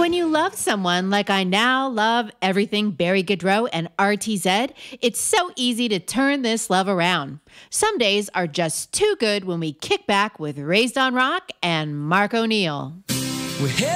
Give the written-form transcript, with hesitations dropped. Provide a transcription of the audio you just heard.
When you love someone like I now love everything Barry Goodrow and RTZ, it's so easy to turn this love around. Some days are just too good when we kick back with Raised on Rock and Mark O'Neill.